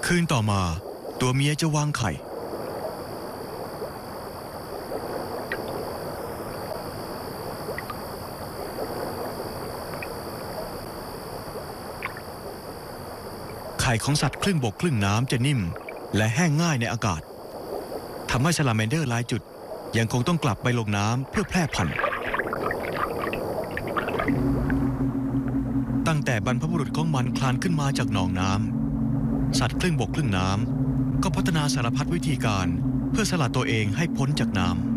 คืนต่อมาตัวเมียจะวางไข่ไข่ของสัตว์ครึ่งบกครึ่งน้ำจะนิ่มและแห้งง่ายในอากาศทำให้ซาลาแมนเดอร์หลายจุดยังคงต้องกลับไปลงน้ำเพื่อแพร่พันธุ์ตั้งแต่บรรพบุรุษของมันคลานขึ้นมาจากหนองน้ำสัตว์ครึ่งบกครึ่งน้ำก็พัฒนาสารพัดวิธีการเพื่อสลัดตัวเองให้พ้นจากน้ำ